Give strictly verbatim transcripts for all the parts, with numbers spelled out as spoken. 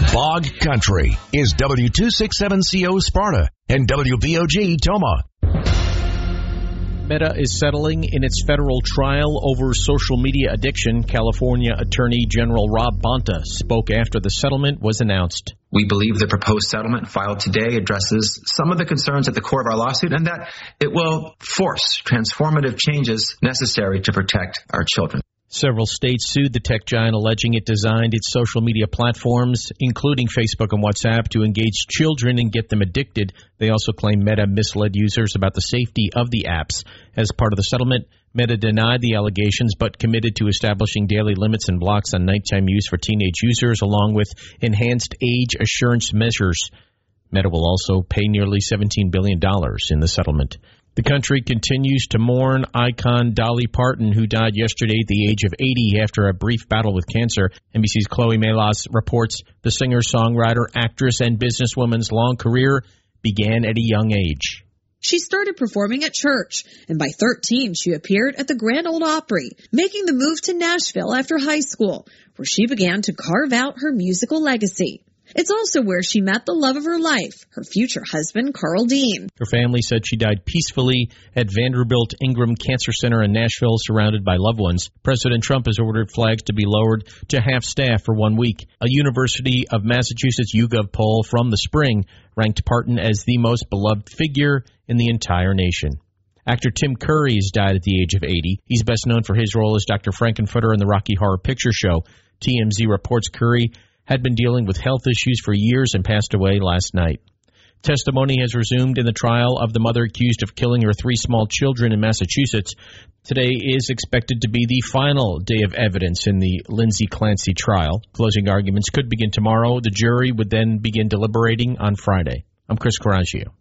Bog Country is W two sixty-seven C O Sparta and W B O G Toma. Meta is settling in its federal trial over social media addiction. California Attorney General Rob Bonta spoke after the settlement was announced. We believe the proposed settlement filed today addresses some of the concerns at the core of our lawsuit and that it will force transformative changes necessary to protect our children. Several states sued the tech giant, alleging it designed its social media platforms, including Facebook and WhatsApp, to engage children and get them addicted. They also claim Meta misled users about the safety of the apps. As part of the settlement, Meta denied the allegations but committed to establishing daily limits and blocks on nighttime use for teenage users, along with enhanced age assurance measures. Meta will also pay nearly seventeen billion dollars in the settlement. The country continues to mourn icon Dolly Parton, who died yesterday at the age of eighty after a brief battle with cancer. N B C's Chloe Melas reports the singer, songwriter, actress, and businesswoman's long career began at a young age. She started performing at church, and by thirteen, she appeared at the Grand Ole Opry, making the move to Nashville after high school, where she began to carve out her musical legacy. It's also where she met the love of her life, her future husband, Carl Dean. Her family said she died peacefully at Vanderbilt Ingram Cancer Center in Nashville, surrounded by loved ones. President Trump has ordered flags to be lowered to half staff for one week. A University of Massachusetts YouGov poll from the spring ranked Parton as the most beloved figure in the entire nation. Actor Tim Curry has died at the age of eighty. He's best known for his role as Doctor Frankenfurter in the Rocky Horror Picture Show. T M Z reports Curry had been dealing with health issues for years and passed away last night. Testimony has resumed in the trial of the mother accused of killing her three small children in Massachusetts. Today is expected to be the final day of evidence in the Lindsay Clancy trial. Closing arguments could begin tomorrow. The jury would then begin deliberating on Friday. I'm Chris Coraggio.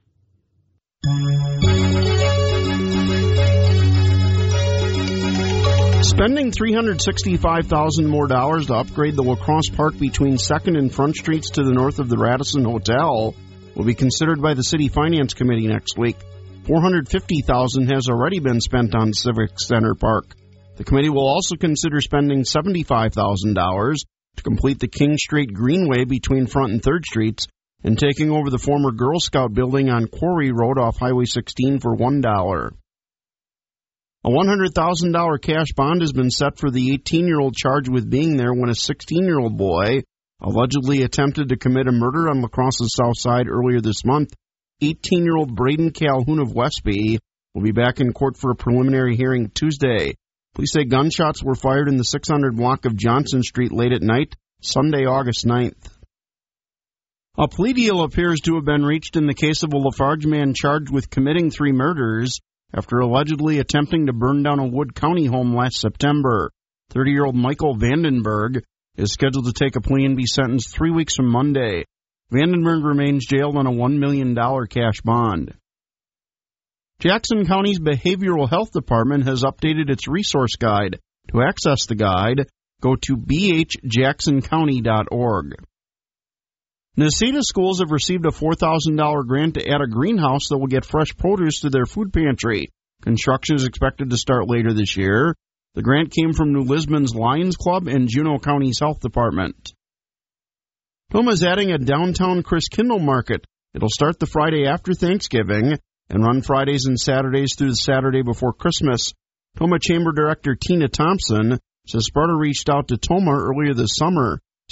Spending three hundred sixty-five thousand dollars more dollars to upgrade the Lacrosse Park between second and Front Streets to the north of the Radisson Hotel will be considered by the City Finance Committee next week. four hundred fifty thousand dollars has already been spent on Civic Center Park. The committee will also consider spending seventy-five thousand dollars to complete the King Street Greenway between Front and third Streets and taking over the former Girl Scout building on Quarry Road off Highway sixteen for one dollar. A one hundred thousand dollars cash bond has been set for the eighteen-year-old charged with being there when a sixteen-year-old boy allegedly attempted to commit a murder on La Crosse's south side earlier this month. eighteen-year-old Braden Calhoun of Westby will be back in court for a preliminary hearing Tuesday. Police say gunshots were fired in the six hundred block of Johnson Street late at night, Sunday, August ninth. A plea deal appears to have been reached in the case of a Lafarge man charged with committing three murders after allegedly attempting to burn down a Wood County home last September. thirty-year-old Michael Vandenberg is scheduled to take a plea and be sentenced three weeks from Monday. Vandenberg remains jailed on a one million dollars cash bond. Jackson County's Behavioral Health Department has updated its resource guide. To access the guide, go to b h jackson county dot org. Necedah schools have received a four thousand dollars grant to add a greenhouse that will get fresh produce to their food pantry. Construction is expected to start later this year. The grant came from New Lisbon's Lions Club and Juneau County's Health Department. Toma is adding a downtown Chris Kindle market. It'll start the Friday after Thanksgiving and run Fridays and Saturdays through the Saturday before Christmas. Toma Chamber Director Tina Thompson says Sparta reached out to Toma earlier this summer